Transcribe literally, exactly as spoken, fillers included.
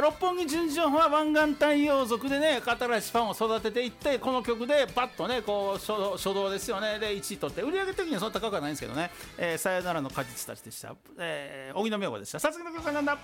六本木純情派は湾岸太陽族でね、新しいファンを育てていって、この曲でパッとね、こう初動、初動ですよね、でいちい取って、売上的にはそんな高くはないんですけどね、えー、さよならの果実たちでした。えー、荻野目洋子でした。さつきの曲はなんだ。